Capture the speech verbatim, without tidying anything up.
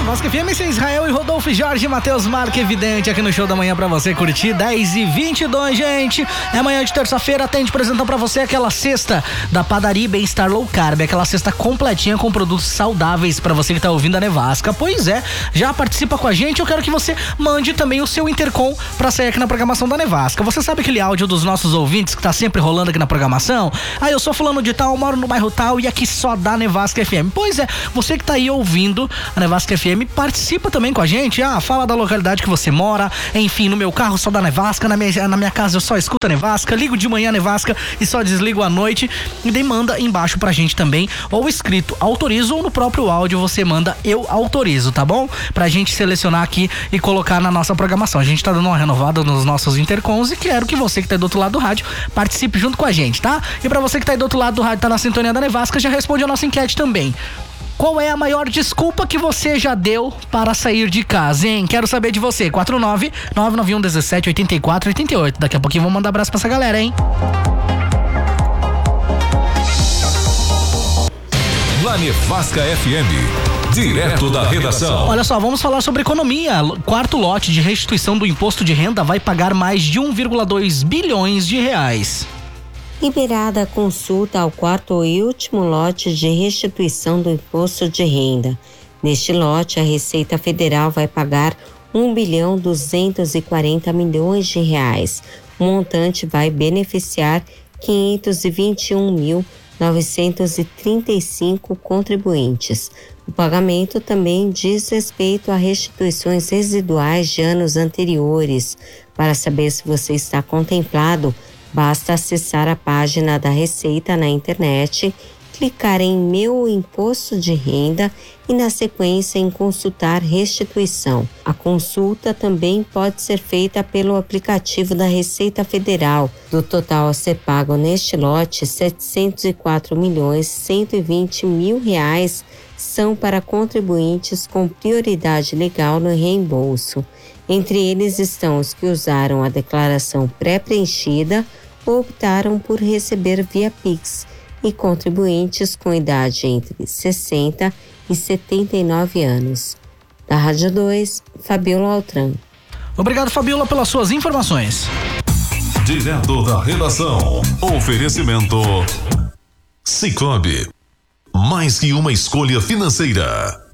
Nevasca F M, sem Israel e Rodolfo Jorge, Matheus Marque Evidente aqui no Show da Manhã pra você curtir. Dez e vinte e dois, gente. É manhã de terça-feira, atende apresentando pra você aquela cesta da Padaria Bem-Estar Low Carb, aquela cesta completinha com produtos saudáveis pra você que tá ouvindo a Nevasca. Pois é, já participa com a gente. Eu quero que você mande também o seu intercom pra sair aqui na programação da Nevasca. Você sabe aquele áudio dos nossos ouvintes que tá sempre rolando aqui na programação? Ah, eu sou fulano de tal, moro no bairro tal e aqui só dá Nevasca F M. Pois é, você que tá aí ouvindo a Nevasca F M, participa também com a gente. Ah, fala da localidade que você mora. Enfim, no meu carro só dá Nevasca, na minha, na minha casa eu só escuto a Nevasca, ligo de manhã a Nevasca e só desligo à noite. E daí manda embaixo pra gente também, ou escrito autorizo, ou no próprio áudio você manda eu autorizo, tá bom? Pra gente selecionar aqui e colocar na nossa programação. A gente tá dando uma renovada nos nossos intercoms e quero que você que tá aí do outro lado do rádio participe junto com a gente, tá? E pra você que tá aí do outro lado do rádio, tá na sintonia da Nevasca, já responde a nossa enquete também. Qual é a maior desculpa que você já deu para sair de casa, hein? Quero saber de você. quatro nove nove nove um um sete oito quatro oito oito. Daqui a pouquinho vou mandar abraço pra essa galera, hein? Na Nevasca F M, direto da redação. Olha só, vamos falar sobre economia. Quarto lote de restituição do imposto de renda vai pagar mais de um vírgula dois bilhões de reais. Liberada a consulta ao quarto e último lote de restituição do imposto de renda. Neste lote, a Receita Federal vai pagar um bilhão duzentos e quarenta milhões de reais. O montante vai beneficiar quinhentos e vinte e um mil novecentos e trinta e cinco contribuintes. O pagamento também diz respeito a restituições residuais de anos anteriores. Para saber se você está contemplado, basta acessar a página da Receita na internet, clicar em Meu Imposto de Renda e, na sequência, em Consultar Restituição. A consulta também pode ser feita pelo aplicativo da Receita Federal. Do total a ser pago neste lote, setecentos e quatro milhões cento e vinte mil reais são para contribuintes com prioridade legal no reembolso. Entre eles estão os que usaram a declaração pré-preenchida ou optaram por receber via Pix e contribuintes com idade entre sessenta e setenta e nove anos. Da Rádio dois, Fabiola Altran. Obrigado, Fabiola, pelas suas informações. Direto da redação. Oferecimento Sicoob. Mais que uma escolha financeira.